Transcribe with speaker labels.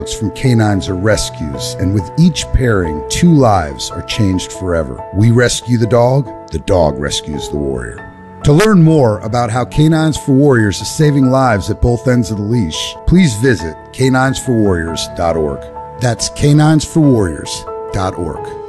Speaker 1: from canines or rescues, and with each pairing, 2 lives are changed forever. We rescue the dog rescues the warrior. To learn more about how Canines for Warriors is saving lives at both ends of the leash, please visit caninesforwarriors.org. That's caninesforwarriors.org.